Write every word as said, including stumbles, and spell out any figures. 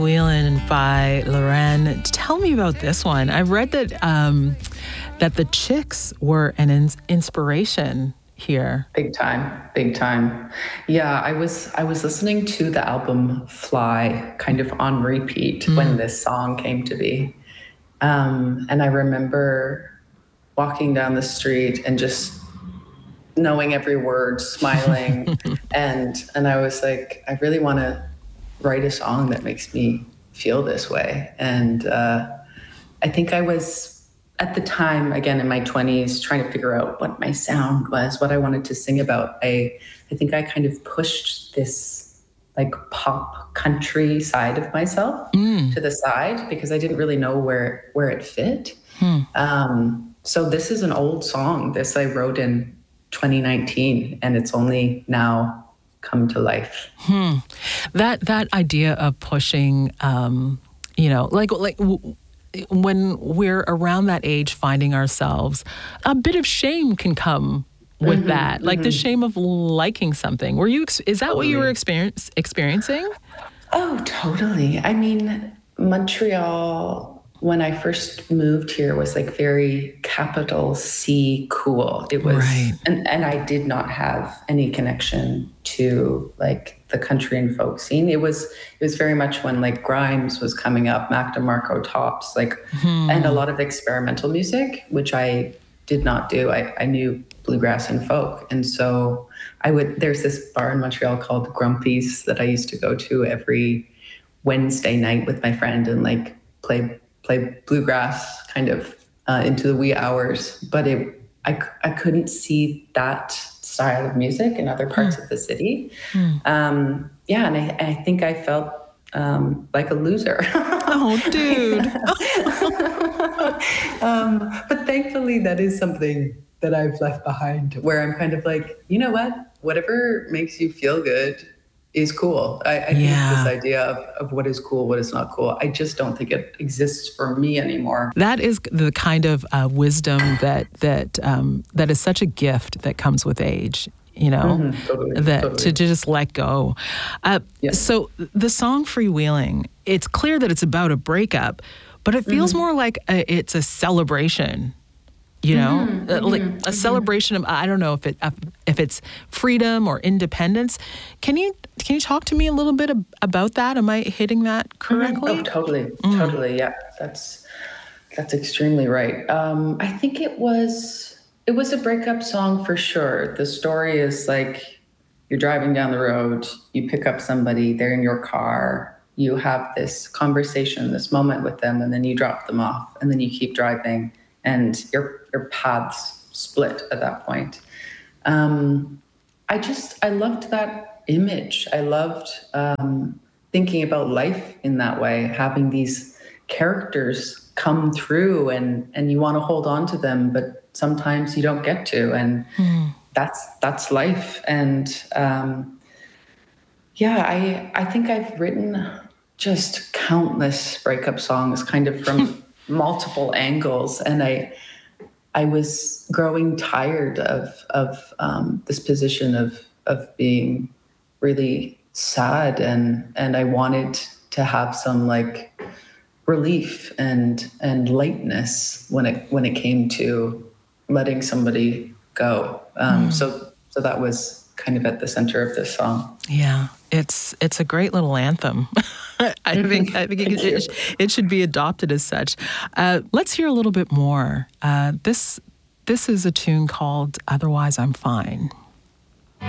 Wheelin' by Loren. Tell me about this one. I read that um, that the Chicks were an ins- inspiration here. Big time, big time. Yeah, I was I was listening to the album Fly kind of on repeat mm. when this song came to be. Um, and I remember walking down the street and just knowing every word, smiling. and and I was like, I really want to write a song that makes me feel this way. And uh, I think I was, at the time, again, in my twenties, trying to figure out what my sound was, what I wanted to sing about. I, I think I kind of pushed this like pop country side of myself mm. to the side because I didn't really know where, where it fit. Hmm. Um, so this is an old song. This I wrote in twenty nineteen, and it's only now come to life. Hmm. That that idea of pushing, um, you know, like like w- when we're around that age, finding ourselves, a bit of shame can come with mm-hmm, that, like mm-hmm. the shame of liking something. Were you? Is that totally. What you were experience, experiencing? Oh, totally. I mean, Montreal, when I first moved here, was like very capital C cool. It was, right. and, and I did not have any connection to like the country and folk scene. It was, it was very much when like Grimes was coming up, Mac DeMarco Tops, like, hmm. and a lot of experimental music, which I did not do. I, I knew bluegrass and folk. And so I would, there's this bar in Montreal called Grumpy's that I used to go to every Wednesday night with my friend and like play play bluegrass kind of uh, into the wee hours, but it, I, I couldn't see that style of music in other parts mm. of the city. Mm. Um, yeah, and I, I think I felt um, like a loser. Oh, dude. um, but thankfully, that is something that I've left behind, where I'm kind of like, you know what? Whatever makes you feel good is cool. I, I yeah. think this idea of, of what is cool, what is not cool, I just don't think it exists for me anymore. That is the kind of uh, wisdom that that um, that is such a gift that comes with age. You know, mm-hmm, totally, that totally. to just let go. Uh, yes. So the song "Freewheeling," it's clear that it's about a breakup, but it feels mm-hmm. more like a, it's a celebration. You know, mm-hmm, uh, like mm-hmm, a celebration of, I don't know if it if it's freedom or independence. Can you can you talk to me a little bit ab- about that? Am I hitting that correctly? Oh, totally, mm. totally. Yeah, that's that's extremely right. Um, I think it was it was a breakup song for sure. The story is like you're driving down the road, you pick up somebody, they're in your car, you have this conversation, this moment with them, and then you drop them off, and then you keep driving. And your your paths split at that point. Um, I just, I loved that image. I loved um, thinking about life in that way, having these characters come through and, and you want to hold on to them, but sometimes you don't get to. And mm. that's that's life. And um, yeah, I I think I've written just countless breakup songs kind of from multiple angles, and I I was growing tired of of um, this position of of being really sad, and and I wanted to have some like relief and and lightness when it when it came to letting somebody go. Um, mm. So so that was kind of at the center of this song. Yeah, it's it's a great little anthem. I think I think it, it, it should be adopted as such. Uh, let's hear a little bit more. Uh, this this is a tune called "Otherwise I'm Fine."